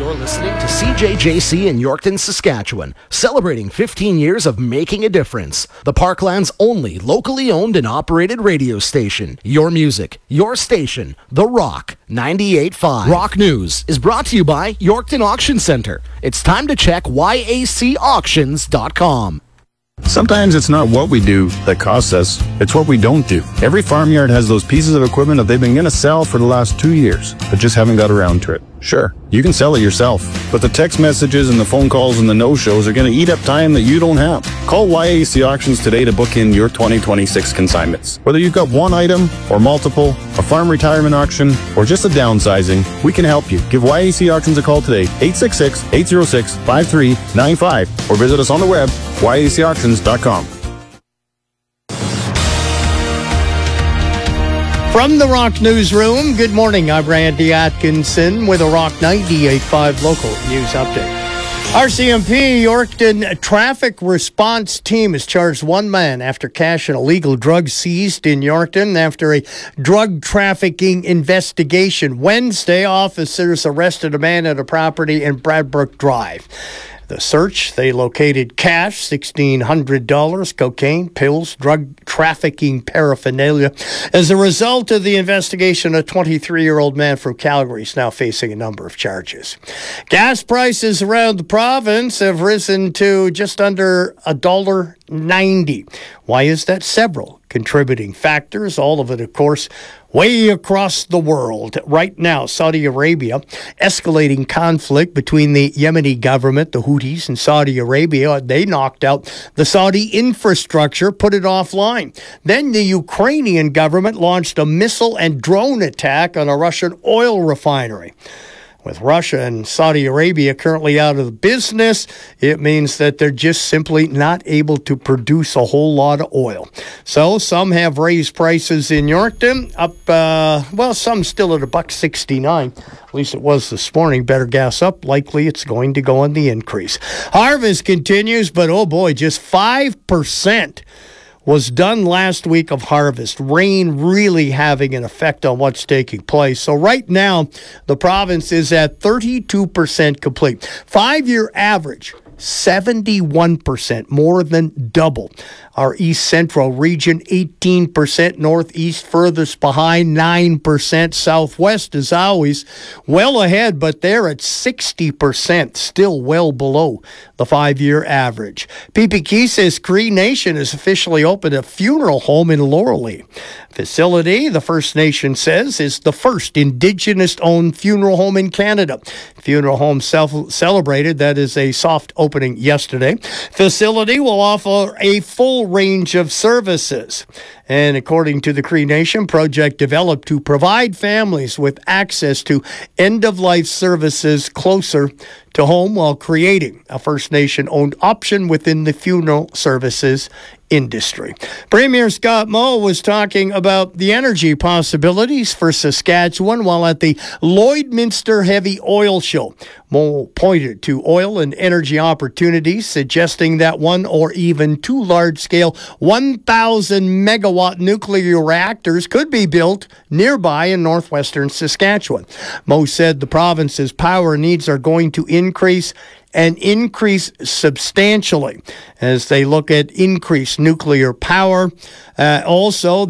You're listening to CJJC in Yorkton, Saskatchewan, celebrating 15 years of making a difference. The Parkland's only locally owned and operated radio station. Your music, your station, The Rock 98.5. Rock News is brought to you by Yorkton Auction Centre. It's time to check YACauctions.com. Sometimes it's not what we do that costs us, it's what we don't do. Every farmyard has those pieces of equipment that they've been going to sell for the last 2 years, but just haven't got around to it. Sure, you can sell it yourself, but the text messages and the phone calls and the no-shows are going to eat up time that you don't have. Call YAC Auctions today to book in your 2026 consignments. Whether you've got one item or multiple, a farm retirement auction, or just a downsizing, we can help you. Give YAC Auctions a call today, 866-806-5395, or visit us on the web, YACauctions.com. From the Rock Newsroom, good morning. I'm Randy Atkinson with a Rock 98.5 local news update. RCMP Yorkton Traffic Response Team has charged one man after cash and illegal drugs seized in Yorkton after a drug trafficking investigation. Wednesday, officers arrested a man at a property in Bradbrook Drive. The search, they located cash, $1,600, cocaine, pills, drug trafficking paraphernalia. As a result of the investigation, a 23-year-old man from Calgary is now facing a number of charges. Gas prices around the province have risen to just under $1.90. Why is that? Several contributing factors, all of it, of course, way across the world. Right now, Saudi Arabia, escalating conflict between the Yemeni government, the Houthis, and Saudi Arabia. They knocked out the Saudi infrastructure, put it offline. Then the Ukrainian government launched a missile and drone attack on a Russian oil refinery. With Russia and Saudi Arabia currently out of the business, it means that they're just simply not able to produce a whole lot of oil. So some have raised prices in Yorkton up, some still at $1.69. At least it was this morning. Better gas up. Likely it's going to go on the increase. Harvest continues, but oh boy, just 5% was done last week of harvest. Rain really having an effect on what's taking place. So right now, the province is at 32% complete. 5-year average, 71%, more than double. Our East Central region, 18%. Northeast, furthest behind, 9%. Southwest is always well ahead, but they're at 60%, still well below the 5-year average. PPK says Cree Nation has officially opened a funeral home in Lauralee. Facility, the First Nation says, is the first Indigenous-owned funeral home in Canada. Funeral home celebrated, that is a soft opening yesterday. Facility will offer a full range of services. And according to the Cree Nation, project developed to provide families with access to end-of-life services closer to home while creating a First Nation-owned option within the funeral services industry. Premier Scott Moe was talking about the energy possibilities for Saskatchewan while at the Lloydminster Heavy Oil Show. Moe pointed to oil and energy opportunities, suggesting that one or even two large-scale 1,000-megawatt nuclear reactors could be built nearby in northwestern Saskatchewan. Moe said the province's power needs are going to increase substantially as they look at increased nuclear power. Also,